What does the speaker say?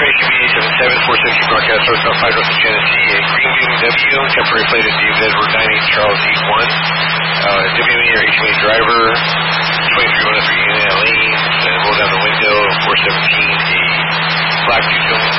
HME 77 460 broadcast northbound 5 North Genesee, a green BMW, temporary plated David Edward 98 Charles E1, WME or HME driver, 23 103 in lanes, and roll down the window, 417, a black two-tone